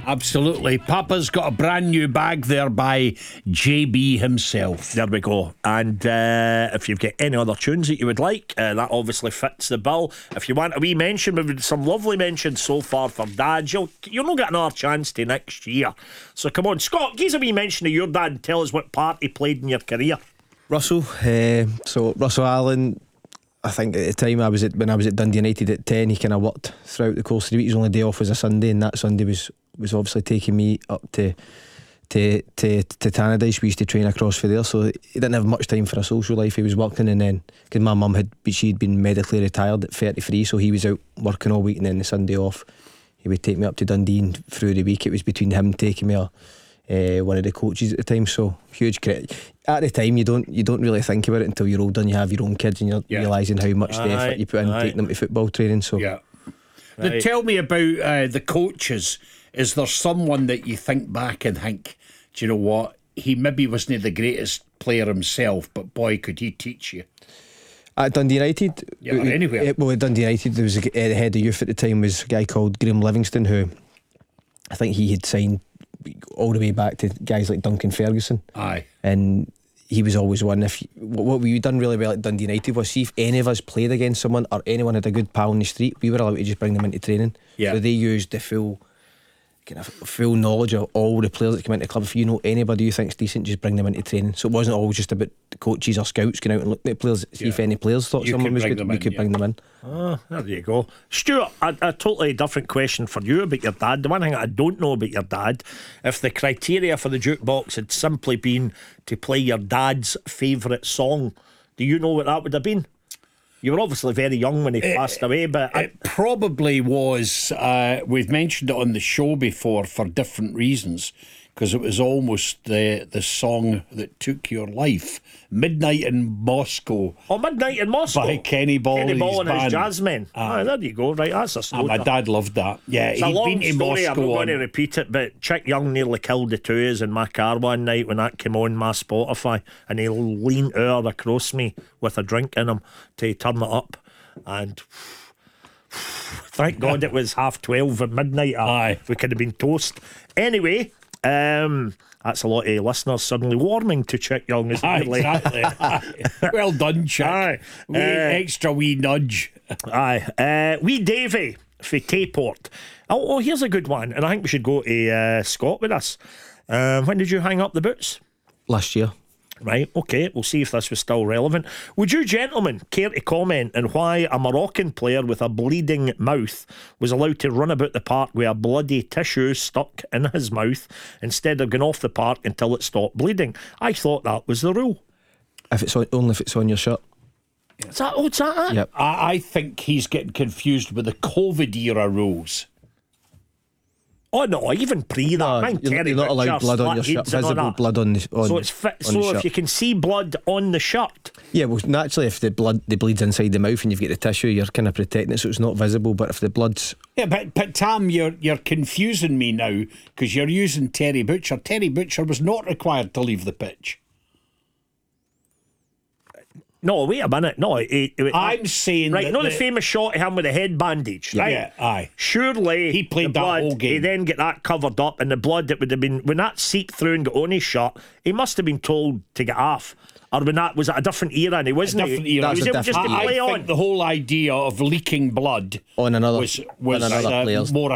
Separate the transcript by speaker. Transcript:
Speaker 1: Absolutely. Papa's got a brand new bag there by JB himself.
Speaker 2: There we go. And if you've got any other tunes that you would like, that obviously fits the bill. If you want a wee mention, we've had some lovely mentions so far for dads. You'll not get another chance to next year. So come on, Scott, give us a wee mention of your dad and tell us what part he played in your career.
Speaker 3: Russell. So Russell Allen, I think at the time when I was at Dundee United at 10, he kind of worked throughout the course of the week. His only day off was a Sunday, and that Sunday was obviously taking me up to Tannadice. We used to train across for there, so he didn't have much time for a social life. He was working, and then because my mum she'd been medically retired at 33, so he was out working all week, and then the Sunday off he would take me up to Dundee, and through the week it was between him taking me or one of the coaches at the time. So huge credit. At the time you don't really think about it until you're older and you have your own kids and you're realising how much the effort you put in taking them to football training. So
Speaker 1: yeah. Now, tell me about the coaches. Is there someone that you think back and think, do you know what, he maybe wasn't the greatest player himself, but boy could he teach you?
Speaker 3: At Dundee United?
Speaker 1: Yeah, anywhere.
Speaker 3: Well, at Dundee United there was the head of youth at the time was a guy called Graham Livingston, who I think he had signed all the way back to guys like Duncan Ferguson.
Speaker 1: Aye.
Speaker 3: And he was always one. What we done really well at Dundee United was, see if any of us played against someone or anyone had a good pal in the street, we were allowed to just bring them into training.
Speaker 1: Yeah.
Speaker 3: So they used the full knowledge of all the players that come into the club. If you know anybody you think's decent, just bring them into training. So it wasn't always just about the coaches or scouts going out and looking at players. See if any players thought someone was good, we could bring them in.
Speaker 2: Oh, there you go. Stuart, a totally different question for you about your dad. The one thing I don't know about your dad, if the criteria for the jukebox had simply been to play your dad's favourite song, do you know what that would have been? You were obviously very young when he passed away, but
Speaker 1: it probably was. We've mentioned it on the show before for different reasons, because it was almost the song that took your life. Midnight in Moscow.
Speaker 2: Oh, Midnight in Moscow
Speaker 1: by Kenny Ball and
Speaker 2: his Jazzmen. There you go. Right, that's a slow.
Speaker 1: My dad loved that. Yeah,
Speaker 2: it's a long story. I'm not going to repeat it, but Chick Young nearly killed the two of us in my car one night when that came on my Spotify, and he leaned over across me with a drink in him to turn it up, and thank God it was 12:30 at midnight.
Speaker 1: Aye,
Speaker 2: we could have been toast. Anyway, that's a lot of listeners suddenly warming to Chick Young, isn't it?
Speaker 1: Exactly. Well done, Chick.
Speaker 2: Aye.
Speaker 1: Extra wee nudge.
Speaker 2: Aye. Wee Davy for Tayport. Oh, here's a good one, and I think we should go to Scott with us. When did you hang up the boots?
Speaker 3: Last year.
Speaker 2: Right, okay, we'll see if this was still relevant. Would you gentlemen care to comment on why a Moroccan player with a bleeding mouth was allowed to run about the park with a bloody tissue stuck in his mouth instead of going off the park until it stopped bleeding? I thought that was the rule.
Speaker 3: Only if it's on your shirt.
Speaker 2: Is that?
Speaker 3: Yep.
Speaker 1: I think he's getting confused with the COVID era rules.
Speaker 2: Oh no, even pre that.
Speaker 3: You're not allowed blood on your shirt. Visible blood on the
Speaker 2: so it's so if you can see blood on the shirt.
Speaker 3: Yeah, well, naturally, if the bleed's inside the mouth and you've got the tissue, you're kind of protecting it, so it's not visible. But if the blood's
Speaker 1: but Tam, you're confusing me now because you're using Terry Butcher. Terry Butcher was not required to leave the pitch.
Speaker 2: No, wait a minute. No,
Speaker 1: I'm saying
Speaker 2: right. The famous shot of him with a head bandage, right?
Speaker 1: Yeah, aye.
Speaker 2: Surely
Speaker 1: he played that
Speaker 2: blood,
Speaker 1: whole game.
Speaker 2: He then get that covered up, and the blood that would have been when that seeped through and got on his shirt, he must have been told to get off. Or when that was at a different era, and he wasn't.
Speaker 1: A different era.
Speaker 2: He was able just to play
Speaker 1: I
Speaker 2: on.
Speaker 1: think the whole idea of leaking blood
Speaker 3: on another
Speaker 1: was
Speaker 3: player's
Speaker 1: more